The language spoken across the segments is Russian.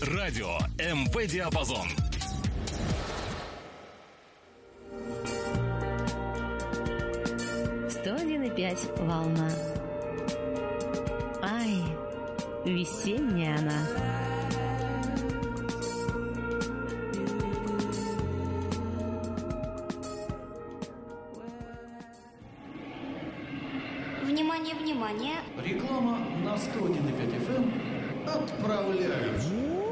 Радио МВ Диапазон. «101,5 волна». Ай, весенняя она. Внимание, внимание. Реклама на 101,5 FM отправляют.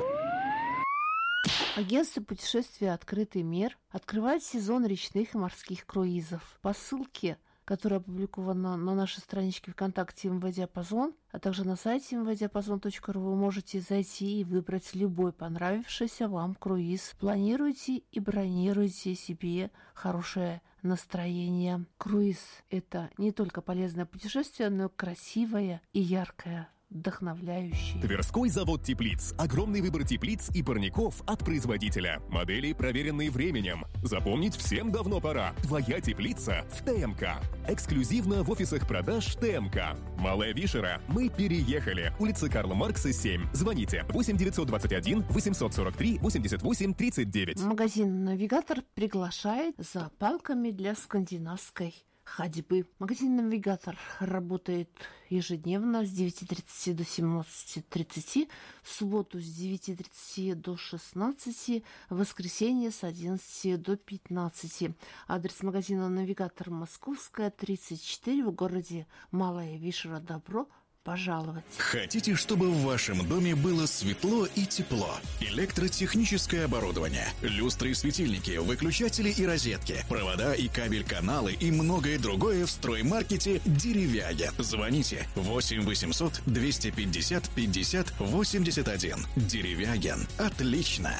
Агентство путешествия «Открытый мир» открывает сезон речных и морских круизов. По ссылке, которая опубликована на нашей страничке ВКонтакте МВ Диапазон, а также на сайте mvdiapazon.ru, вы можете зайти и выбрать любой понравившийся вам круиз. Планируйте и бронируйте себе хорошее настроение. Круиз – это не только полезное путешествие, но и красивое и яркое, вдохновляющий. Тверской завод теплиц. Огромный выбор теплиц и парников от производителя. Модели, проверенные временем. Запомнить всем давно пора. Твоя теплица в ТМК. Эксклюзивно в офисах продаж ТМК. Малая Вишера. Мы переехали. Улица Карла Маркса, 7. Звоните 8 921 843 88 39. Магазин «Навигатор» приглашает за палками для скандинавской ходьбы. Магазин «Навигатор» работает ежедневно с 9:30 до 17:30, в субботу с 9:30 до 16, в воскресенье с 11 до 15. Адрес магазина «Навигатор» Московская, 34, в городе Малая Вишера. Добро пожаловать. Хотите, чтобы в вашем доме было светло и тепло? Электротехническое оборудование, люстры и светильники, выключатели и розетки, провода и кабель-каналы и многое другое в строймаркете «Деревяги». Звоните 8 800 250 50 81. «Деревягин». Отлично!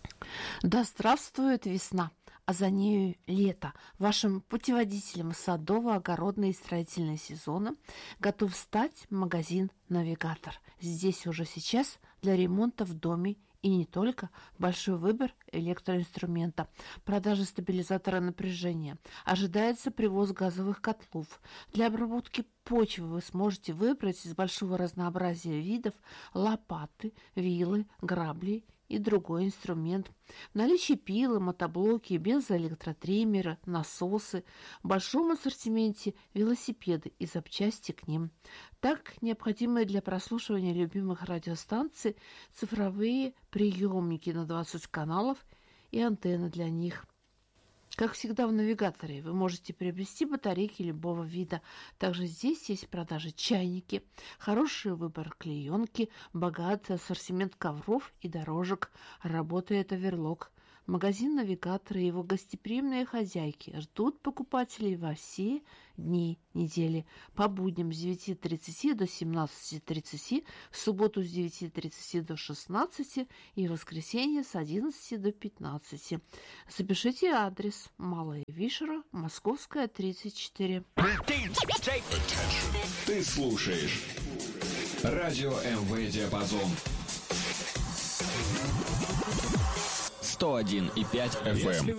Да здравствует весна, а за нею лето. Вашим путеводителем садово-огородного и строительного сезона готов стать магазин «Навигатор». Здесь уже сейчас для ремонта в доме и не только большой выбор электроинструмента, продажа стабилизатора напряжения. Ожидается привоз газовых котлов. Для обработки почвы вы сможете выбрать из большого разнообразия видов лопаты, вилы, грабли и другой инструмент. В наличии пилы, мотоблоки, бензоэлектротриммеры, насосы, в большом ассортименте велосипеды и запчасти к ним. Так, необходимые для прослушивания любимых радиостанций цифровые приемники на 20 каналов и антенны для них. Как всегда в «Навигаторе» вы можете приобрести батарейки любого вида. Также здесь есть в продаже чайники, хороший выбор клеенки, богатый ассортимент ковров и дорожек. Работает оверлок. Магазин «Навигатор» и его гостеприимные хозяйки ждут покупателей во все дни недели. По будням с 9:30 до 17:30, в субботу с 9:30 до 16 и в воскресенье с 11 до 15. Запишите адрес: Малая Вишера, Московская, 34. Ты слушаешь Радио МВ Диапазон 101,5 FM.